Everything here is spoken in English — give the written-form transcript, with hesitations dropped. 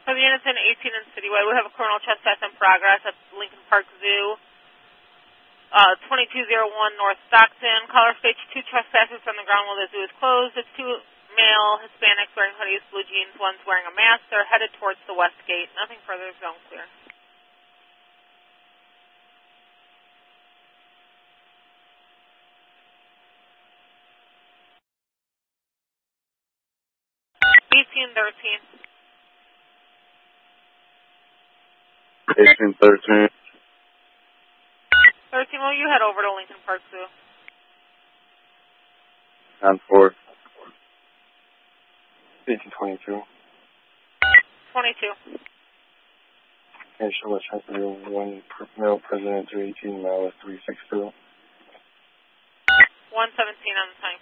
For the units in 18 and Citywide, we have a criminal trespass in progress at Lincoln Park Zoo, 2201 North Stockton. Caller states 2 trespassers on the ground while the zoo is closed. It's 2 male Hispanics wearing hoodies, blue jeans, one's wearing a mask. They're headed towards the west gate. Nothing further, zone clear. Eighteen 13. 13, will you head over to Lincoln Park Zoo? On 4. 1822. 22. Okay, show us transfer 1 male president to 18 mile 362. 117 on the time.